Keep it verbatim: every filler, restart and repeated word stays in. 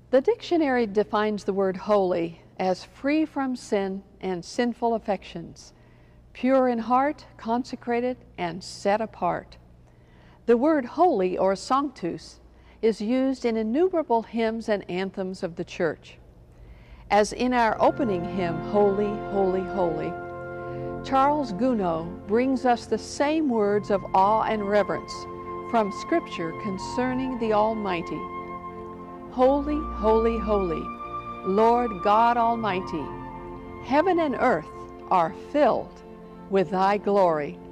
The dictionary defines the word holy as free from sin and sinful affections, pure in heart, consecrated, and set apart. The word holy or sanctus is used in innumerable hymns and anthems of the Church. As in our opening hymn, Holy, Holy, Holy, Charles Gounod brings us the same words of awe and reverence from Scripture concerning the Almighty. Holy, holy, holy, Lord God Almighty, heaven and earth are filled with thy glory.